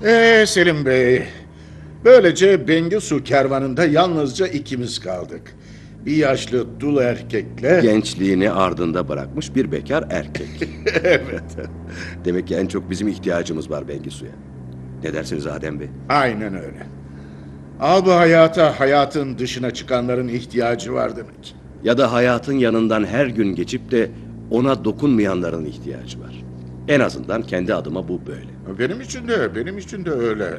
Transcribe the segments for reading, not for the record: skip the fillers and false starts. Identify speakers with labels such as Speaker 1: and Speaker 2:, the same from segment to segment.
Speaker 1: Selim Bey, böylece Bengisu kervanında yalnızca ikimiz kaldık. Bir yaşlı dul erkekle...
Speaker 2: Gençliğini ardında bırakmış bir bekar erkek.
Speaker 1: Evet,
Speaker 2: Demek ki en çok bizim ihtiyacımız var Bengisu'ya. Ne dersiniz Adem Bey?
Speaker 1: aynen öyle. Al bu hayata, hayatın dışına çıkanların ihtiyacı var demek.
Speaker 2: Ya da hayatın yanından her gün geçip de ona dokunmayanların ihtiyacı var. En azından kendi adıma bu böyle.
Speaker 1: Benim için de öyle.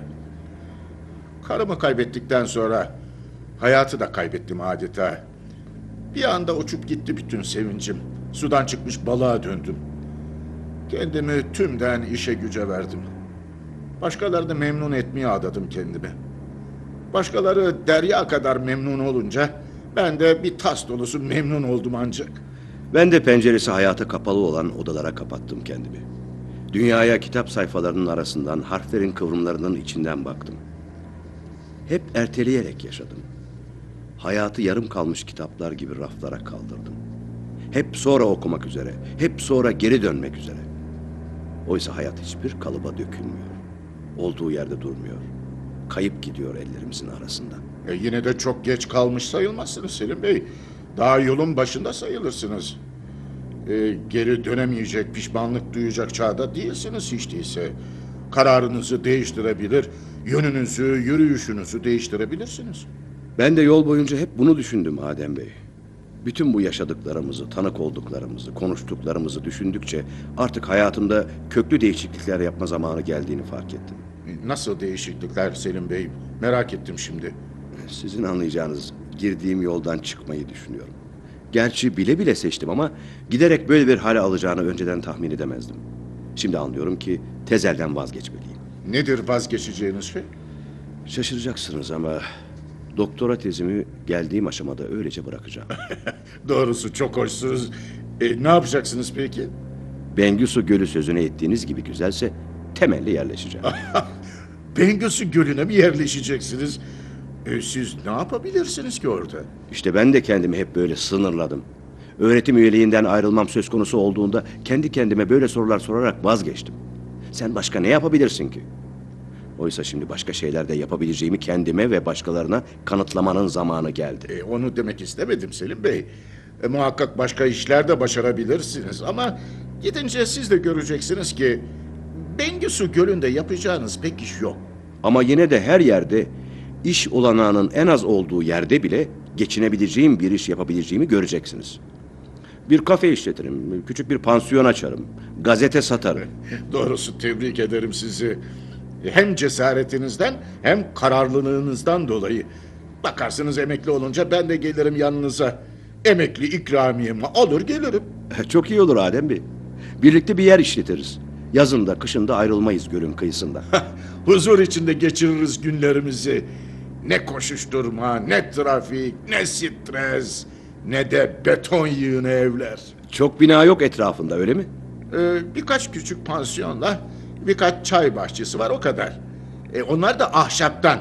Speaker 1: Karımı kaybettikten sonra hayatı da kaybettim adeta. Bir anda uçup gitti bütün sevincim. Sudan çıkmış balığa döndüm. Kendimi tümden işe güce verdim. Başkalarını memnun etmeye adadım kendimi. Başkaları derya kadar memnun olunca ben de bir tas dolusu memnun oldum ancak.
Speaker 2: Ben de penceresi hayata kapalı olan odalara kapattım kendimi. Dünyaya kitap sayfalarının arasından harflerin kıvrımlarının içinden baktım. Hep erteleyerek yaşadım. Hayatı yarım kalmış kitaplar gibi raflara kaldırdım. Hep sonra okumak üzere, hep sonra geri dönmek üzere. Oysa hayat hiçbir kalıba dökülmüyor. Olduğu yerde durmuyor. Kayıp gidiyor ellerimizin arasında.
Speaker 1: Yine de çok geç kalmış sayılmazsınız Selim Bey. Daha yolun başında sayılırsınız. Geri dönemeyecek, pişmanlık duyacak çağda değilsiniz hiç değilse. Kararınızı değiştirebilir, yönünüzü, yürüyüşünüzü değiştirebilirsiniz.
Speaker 2: Ben de yol boyunca hep bunu düşündüm Adem Bey. Bütün bu yaşadıklarımızı, tanık olduklarımızı, konuştuklarımızı düşündükçe artık hayatımda köklü değişiklikler yapma zamanı geldiğini fark ettim.
Speaker 1: Nasıl değişiklikler Selim Bey? Merak ettim şimdi.
Speaker 2: Sizin anlayacağınız girdiğim yoldan çıkmayı düşünüyorum. Gerçi bile bile seçtim ama giderek böyle bir hale alacağını önceden tahmin edemezdim. Şimdi anlıyorum ki tezelden vazgeçmeliyim.
Speaker 1: Nedir vazgeçeceğiniz şey?
Speaker 2: Şaşıracaksınız ama doktora tezimi geldiğim aşamada öylece bırakacağım.
Speaker 1: Doğrusu çok hoşsunuz. Ne yapacaksınız peki?
Speaker 2: Bengisu Gölü sözüne ettiğiniz gibi güzelse temelli yerleşeceğim.
Speaker 1: Bengisu Gölü'ne mi yerleşeceksiniz? Siz ne yapabilirsiniz ki orada?
Speaker 2: İşte ben de kendimi hep böyle sınırladım. Öğretim üyeliğinden ayrılmam söz konusu olduğunda kendi kendime böyle sorular sorarak vazgeçtim. Sen başka ne yapabilirsin ki? Oysa şimdi başka şeyler de yapabileceğimi kendime ve başkalarına kanıtlamanın zamanı geldi.
Speaker 1: Onu demek istemedim Selim Bey. Muhakkak başka işler de başarabilirsiniz ama gidince siz de göreceksiniz ki Bengisu Gölü'nde yapacağınız pek iş yok.
Speaker 2: Ama yine de her yerde iş olanağının en az olduğu yerde bile geçinebileceğim bir iş yapabileceğimi göreceksiniz. Bir kafe işletirim, küçük bir pansiyon açarım, gazete satarım.
Speaker 1: Doğrusu tebrik ederim sizi. Hem cesaretinizden hem kararlılığınızdan dolayı. Bakarsınız emekli olunca ben de gelirim yanınıza. Emekli ikramiyemi alır gelirim.
Speaker 2: Çok iyi olur Adem Bey. Birlikte bir yer işletiriz. Yazında, kışında ayrılmayız gölün kıyısında.
Speaker 1: Huzur içinde geçiririz günlerimizi. Ne koşuşturma, ne trafik, ne stres, ne de beton yığını evler.
Speaker 2: Çok bina yok etrafında, öyle mi?
Speaker 1: Birkaç küçük pansiyonla birkaç çay bahçesi var, o kadar. Onlar da ahşaptan.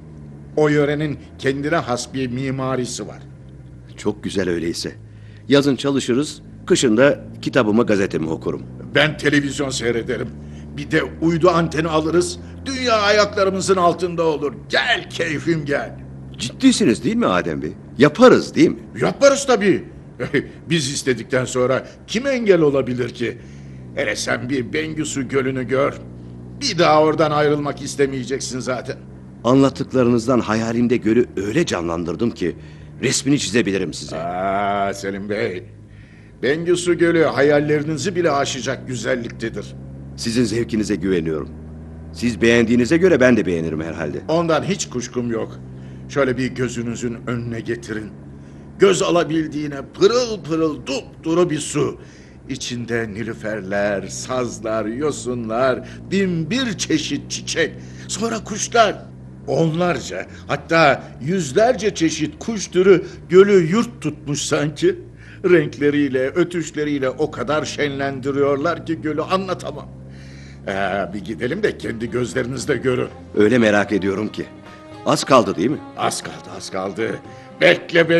Speaker 1: O yörenin kendine has bir mimarisi var.
Speaker 2: Çok güzel öyleyse. Yazın çalışırız, kışın da kitabımı, gazetemi okurum.
Speaker 1: Ben televizyon seyrederim. Bir de uydu anteni alırız. Dünya ayaklarımızın altında olur. Gel keyfim gel.
Speaker 2: Ciddisiniz değil mi Adem Bey? Yaparız değil mi?
Speaker 1: Yaparız tabii. Biz istedikten sonra kim engel olabilir ki? Hele sen bir Bengisu Gölü'nü gör. Bir daha oradan ayrılmak istemeyeceksin zaten.
Speaker 2: Anlattıklarınızdan hayalimde gölü öyle canlandırdım ki resmini çizebilirim size.
Speaker 1: Selim Bey. Bengisu Gölü hayallerinizi bile aşacak güzelliktedir.
Speaker 2: Sizin zevkinize güveniyorum. Siz beğendiğinize göre ben de beğenirim herhalde.
Speaker 1: Ondan hiç kuşkum yok. Şöyle bir gözünüzün önüne getirin. Göz alabildiğine pırıl pırıl dupduru bir su. İçinde nilüferler, sazlar, yosunlar, bin bir çeşit çiçek. Sonra kuşlar. Onlarca, hatta yüzlerce çeşit kuş türü gölü yurt tutmuş sanki. Renkleriyle, ötüşleriyle o kadar şenlendiriyorlar ki gölü anlatamam. Bir gidelim de kendi gözlerinizle görün.
Speaker 2: Öyle merak ediyorum ki. Az kaldı değil mi?
Speaker 1: Az kaldı, az kaldı. Bekle